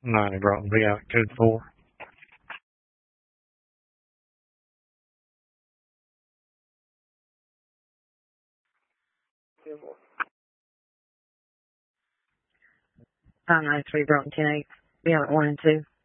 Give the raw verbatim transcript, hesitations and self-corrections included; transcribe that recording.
ninety Broughton V out code four. five ninety-three Broughton ten eight. Be out at one and two.